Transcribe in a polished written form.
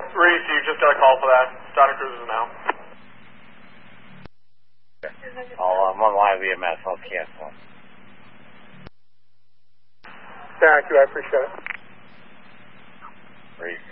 Reese, you just got a call for that. Starting cruises now. I'm on live EMS. I'll cancel. Thank you. I appreciate it. Reese.